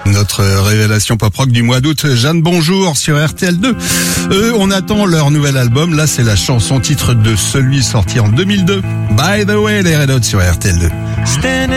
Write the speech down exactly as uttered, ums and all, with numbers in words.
Notre révélation pop-rock du mois d'août, Jeanne Bonjour sur R T L deux. Eux, on attend leur nouvel album. Là, c'est la chanson titre de celui sorti en deux mille deux. By the way, les Red Hot sur R T L deux.